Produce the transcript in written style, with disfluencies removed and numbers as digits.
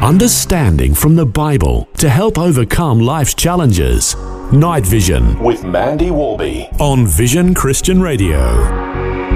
Understanding from the Bible to help overcome life's challenges. Night Vision with Mandy Warby on Vision Christian Radio.